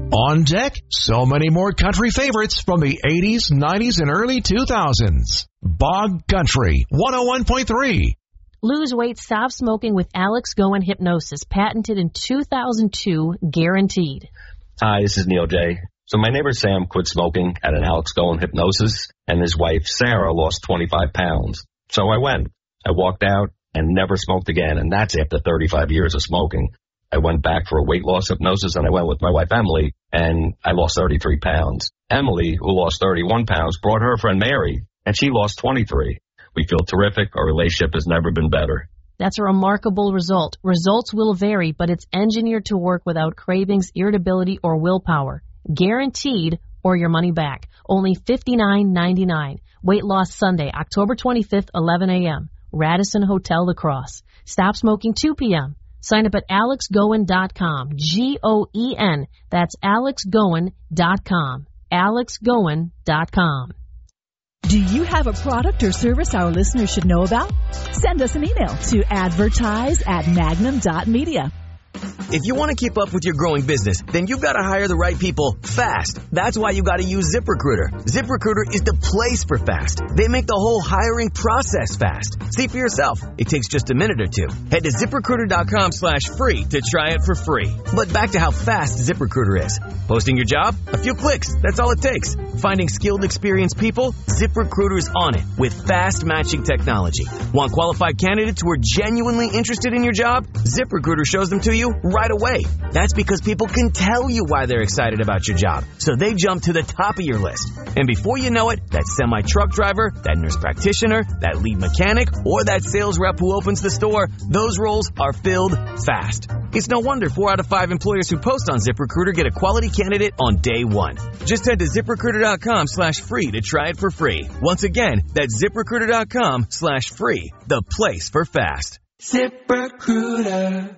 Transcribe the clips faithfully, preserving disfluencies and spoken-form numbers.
On deck, so many more country favorites from the eighties, nineties, and early two thousands. Bog Country, one oh one point three. Lose weight, stop smoking with Alex Goen Hypnosis, patented in two thousand two, guaranteed. Hi, this is Neil J. So my neighbor Sam quit smoking at an Alex Goen Hypnosis, and his wife Sarah lost twenty-five pounds. So I went. I walked out and never smoked again, and that's after thirty-five years of smoking. I went back for a weight loss hypnosis, and I went with my wife Emily, and I lost thirty-three pounds. Emily, who lost thirty-one pounds, brought her friend Mary, and she lost twenty-three. We feel terrific. Our relationship has never been better. That's a remarkable result. Results will vary, but it's engineered to work without cravings, irritability, or willpower. Guaranteed, or your money back. Only fifty-nine ninety-nine. Weight loss Sunday, October twenty-fifth, eleven a.m. Radisson Hotel La Crosse. Stop smoking two p.m. Sign up at alex goen dot com. G O E N. That's alex goen dot com. alex goen dot com. Do you have a product or service our listeners should know about? Send us an email to advertise at magnum dot media. If you want to keep up with your growing business, then you've got to hire the right people fast. That's why you got to use ZipRecruiter. ZipRecruiter is the place for fast. They make the whole hiring process fast. See for yourself. It takes just a minute or two. Head to ZipRecruiter.com slash free to try it for free. But back to how fast ZipRecruiter is. Posting your job? A few clicks. That's all it takes. Finding skilled, experienced people? ZipRecruiter is on it with fast matching technology. Want qualified candidates who are genuinely interested in your job? ZipRecruiter shows them to you right away. That's because people can tell you why they're excited about your job, so they jump to the top of your list. And before you know it, that semi-truck driver, that nurse practitioner, that lead mechanic, or that sales rep who opens the store, those roles are filled fast. It's no wonder four out of five employers who post on ZipRecruiter get a quality candidate on day one. Just head to ZipRecruiter.com slash free to try it for free. Once again, that's ZipRecruiter.com slash free, the place for fast. ZipRecruiter.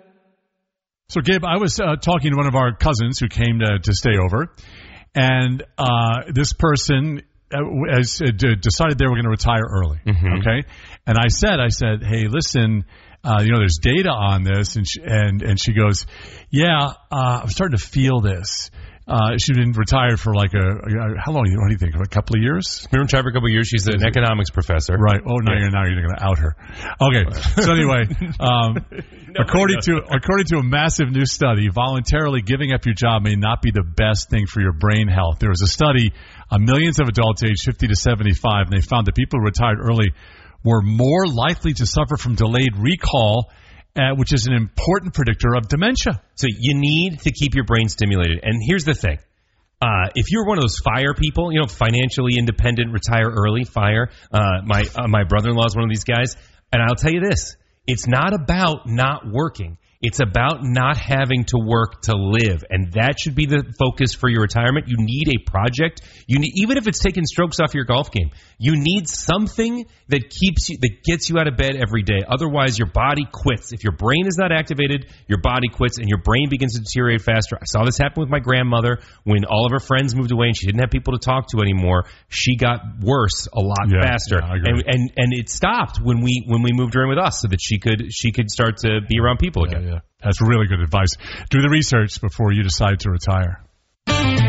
So, Gabe, I was uh, talking to one of our cousins who came to, to stay over, and uh, this person uh, has uh, d- decided they were going to retire early, mm-hmm. okay? And I said, I said, hey, listen, uh, you know, there's data on this, and she, and, and she goes, yeah, uh, I'm starting to feel this. Uh, she's been retired for like a, a how long? What do you think? A couple of years? Been retired for a couple of years. She's an economics professor. Right. Oh, now yeah. you're now you're going to out her. Okay. So anyway, um, according to according to a massive new study, voluntarily giving up your job may not be the best thing for your brain health. There was a study on millions of adults aged fifty to seventy-five, and they found that people who retired early were more likely to suffer from delayed recall, Uh, which is an important predictor of dementia. So you need to keep your brain stimulated. And here's the thing. Uh, if you're one of those FIRE people, you know, financially independent, retire early, FIRE, uh, my uh, my brother-in-law is one of these guys. And I'll tell you this. It's not about not working. It's about not having to work to live, and that should be the focus for your retirement. You need a project. You need, even if it's taking strokes off your golf game, you need something that keeps you, that gets you out of bed every day. Otherwise, your body quits. If your brain is not activated, your body quits, and your brain begins to deteriorate faster. I saw this happen with my grandmother when all of her friends moved away and she didn't have people to talk to anymore. She got worse a lot yeah, faster, yeah, I agree. and and and it stopped when we when we moved her in with us, so that she could she could start to be around people again. Yeah, yeah. That's really good advice. Do the research before you decide to retire.